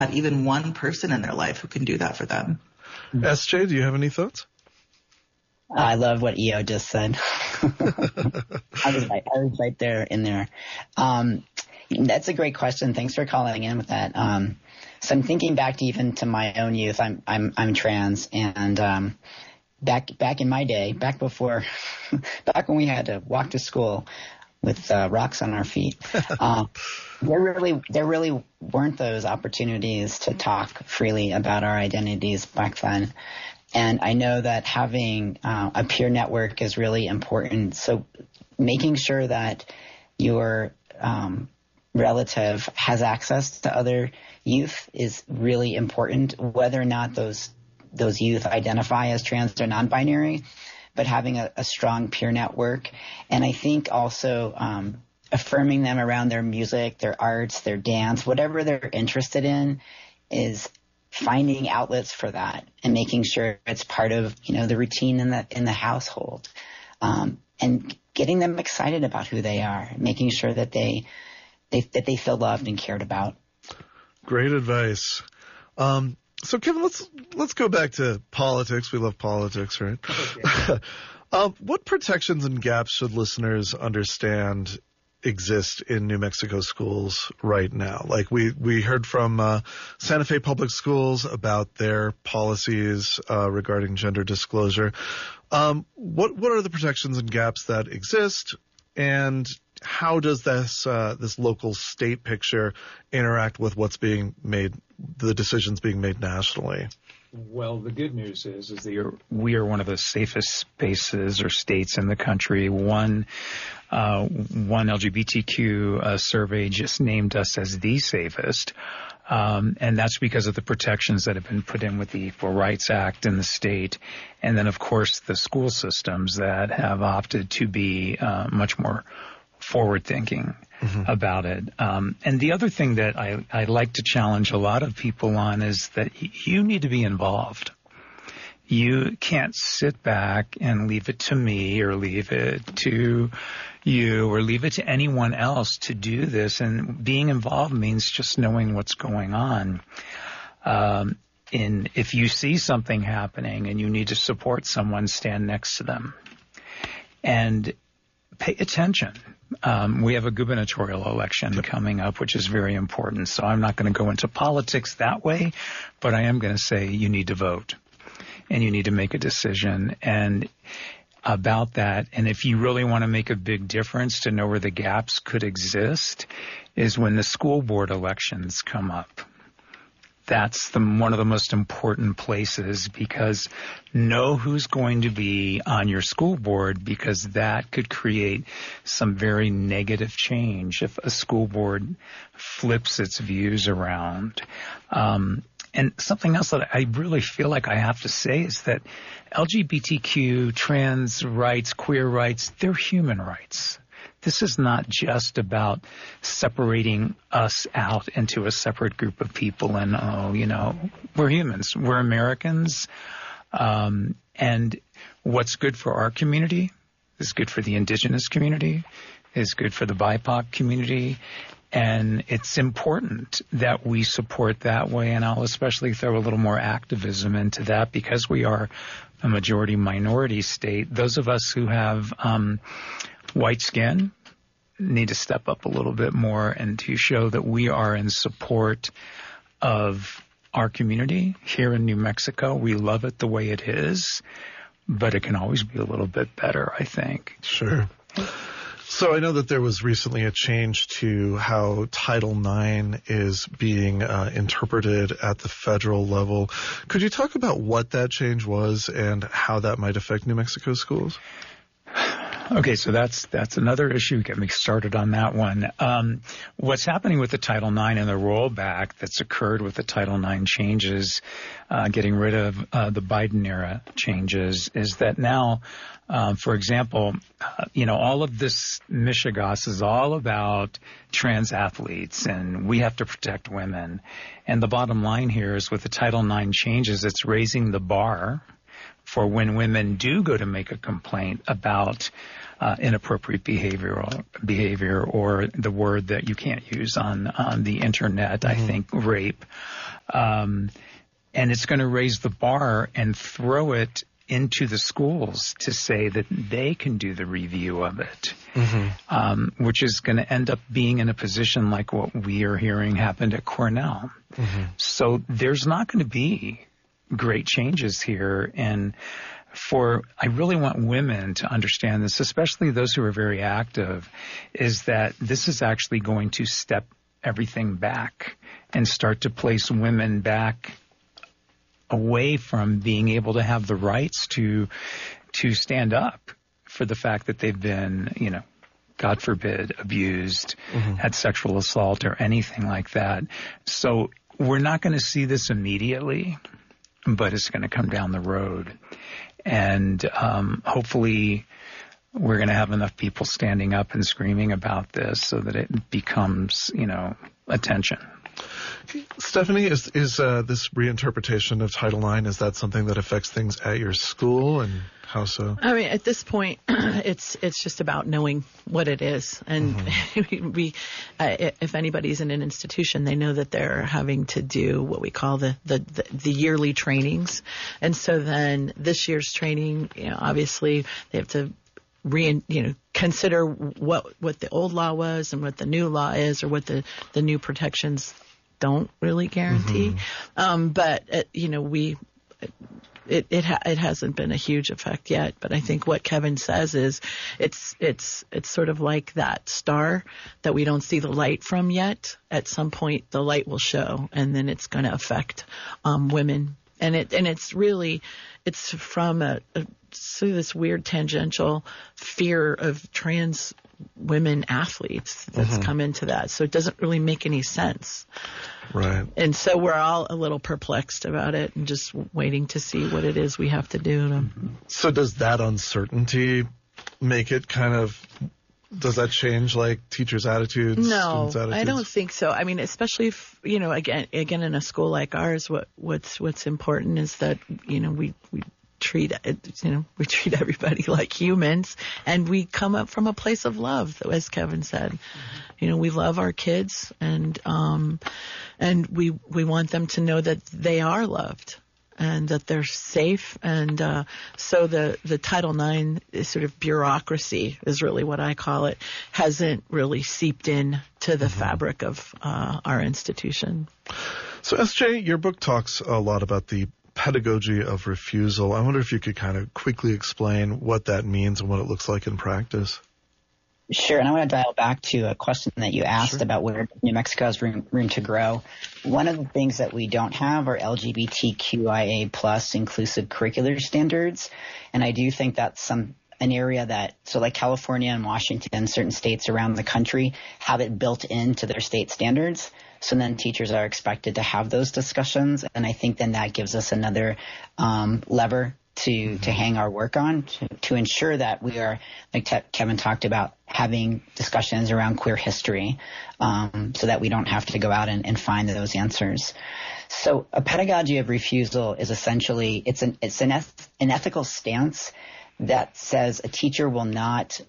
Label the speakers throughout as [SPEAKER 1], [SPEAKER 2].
[SPEAKER 1] even one person in their life who can do that for them.
[SPEAKER 2] SJ, do you have any thoughts?
[SPEAKER 3] I love what EO just said. I was right there in there. That's a great question. Thanks for calling in with that. So I'm thinking back to my own youth. I'm trans, and back in my day, back when we had to walk to school with rocks on our feet, there really weren't those opportunities to talk freely about our identities back then. And I know that having a peer network is really important. So making sure that your relative has access to other youth is really important, whether or not those youth identify as trans or non-binary, but having a strong peer network. And I think also affirming them around their music, their arts, their dance, whatever they're interested in, is finding outlets for that and making sure it's part of, the routine in the household, and getting them excited about who they are, making sure that they feel loved and cared about.
[SPEAKER 2] Great advice. So Kevin, let's go back to politics. We love politics, right? Okay. What protections and gaps should listeners understand exist in New Mexico schools right now? Like we heard from Santa Fe Public Schools about their policies regarding gender disclosure. What are the protections and gaps that exist, and how does this local state picture interact with what's being made, the decisions being made nationally?
[SPEAKER 4] Well, the good news is that we are one of the safest spaces or states in the country. One LGBTQ survey just named us as the safest, and that's because of the protections that have been put in with the Equal Rights Act in the state, and then, of course, the school systems that have opted to be much more forward-thinking about it. And the other thing that I like to challenge a lot of people on is that you need to be involved. You can't sit back and leave it to me or leave it to you or leave it to anyone else to do this. And being involved means just knowing what's going on. If you see something happening and you need to support someone, stand next to them. And pay attention. We have a gubernatorial election coming up, which is very important. So I'm not going to go into politics that way, but I am going to say you need to vote and you need to make a decision and about that. And if you really want to make a big difference to know where the gaps could exist is when the school board elections come up. That's one of the most important places, because know who's going to be on your school board, because that could create some very negative change if a school board flips its views around. And something else that I really feel like I have to say is that LGBTQ, trans rights, queer rights, they're human rights. This is not just about separating us out into a separate group of people and, we're humans. We're Americans. And what's good for our community is good for the indigenous community, is good for the BIPOC community. And it's important that we support that way. And I'll especially throw a little more activism into that because we are a majority minority state. Those of us who have white skin need to step up a little bit more and to show that we are in support of our community here in New Mexico. We love it the way it is, but it can always be a little bit better, I think.
[SPEAKER 2] Sure. So I know that there was recently a change to how Title IX is being interpreted at the federal level. Could you talk about what that change was and how that might affect New Mexico schools?
[SPEAKER 4] Okay, so that's another issue. Get me started on that one. What's happening with the Title IX and the rollback that's occurred with the Title IX changes, getting rid of the Biden era changes, is that now, for example, all of this Michigas is all about trans athletes, and we have to protect women. And the bottom line here is with the Title IX changes, it's raising the bar for when women do go to make a complaint about inappropriate behavior, or the word that you can't use on the internet. I think rape, and it's going to raise the bar and throw it into the schools to say that they can do the review of it, which is going to end up being in a position like what we are hearing happened at Cornell. So there's not going to be great changes here. And I really want women to understand this, especially those who are very active, is that this is actually going to step everything back and start to place women back away from being able to have the rights to stand up for the fact that they've been, God forbid, abused, had sexual assault or anything like that. So we're not going to see this immediately, but it's going to come down the road. And hopefully we're going to have enough people standing up and screaming about this so that it becomes, attention.
[SPEAKER 2] Stephanie, is this reinterpretation of Title IX, is that something that affects things at your school, and how so?
[SPEAKER 5] I mean, at this point, it's just about knowing what it is. And if anybody's in an institution, they know that they're having to do what we call the yearly trainings. And so then this year's training, obviously they have to consider what the old law was and what the new law is, or what the new protections don't really guarantee. But it hasn't been a huge effect yet. But I think what Kevin says is it's sort of like that star that we don't see the light from yet. At some point, the light will show, and then it's going to affect women. And it's from so this weird tangential fear of trans women athletes that's come into that. So it doesn't really make any sense.
[SPEAKER 2] Right.
[SPEAKER 5] And so we're all a little perplexed about it and just waiting to see what it is we have to do.
[SPEAKER 2] So does that uncertainty make it does that change like teachers' attitudes?
[SPEAKER 5] No,
[SPEAKER 2] students' attitudes?
[SPEAKER 5] I don't think so. I mean, especially if, again in a school like ours, what's important is that, we treat everybody like humans, and we come up from a place of love, as Kevin said. We love our kids, and we want them to know that they are loved and that they're safe. And so the Title IX is sort of bureaucracy, is really what I call it, hasn't really seeped in to the fabric of our institution.
[SPEAKER 2] So SJ, your book talks a lot about the pedagogy of refusal. I wonder if you could kind of quickly explain what that means and what it looks like in practice.
[SPEAKER 3] Sure, and I want to dial back to a question that you asked about where New Mexico has room to grow. One of the things that we don't have are LGBTQIA plus inclusive curricular standards, and I do think that's an area that, so like California and Washington, certain states around the country have it built into their state standards. So then teachers are expected to have those discussions, and I think then that gives us another lever to hang our work on to ensure that we are, like Kevin talked about, having discussions around queer history, so that we don't have to go out and find those answers. So a pedagogy of refusal is essentially it's an ethical stance that says a teacher will not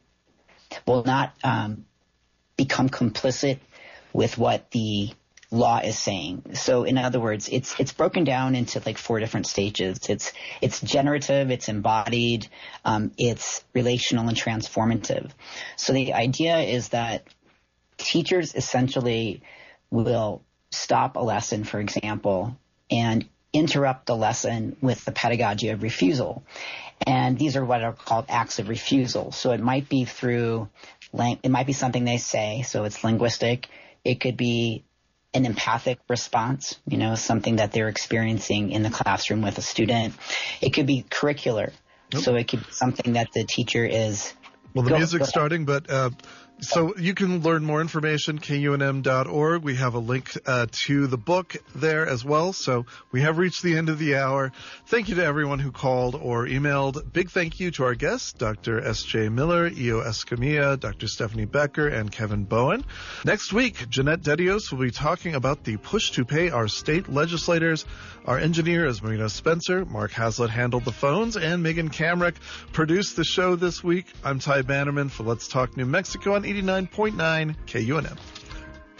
[SPEAKER 3] become complicit with what the law is saying. So in other words, it's broken down into like 4 different stages. It's generative, it's embodied, it's relational and transformative. So the idea is that teachers essentially will stop a lesson, for example, and interrupt the lesson with the pedagogy of refusal. And these are what are called acts of refusal. So it might be it might be something they say, so it's linguistic. It could be an empathic response, something that they're experiencing in the classroom with a student. It could be curricular. So it could be something that the teacher is.
[SPEAKER 2] Well, the music's starting, but so you can learn more information, kunm.org. We have a link to the book there as well. So we have reached the end of the hour. Thank you to everyone who called or emailed. Big thank you to our guests, Dr. S.J. Miller, Io Escamilla, Dr. Stephanie Becker, and Kevin Bowen. Next week, Jeanette Dedios will be talking about the push to pay our state legislators. Our engineer is Marina Spencer. Mark Hazlitt handled the phones, and Megan Kamrick produced the show this week. I'm Ty Bannerman for Let's Talk New Mexico on 89.9 KUNM.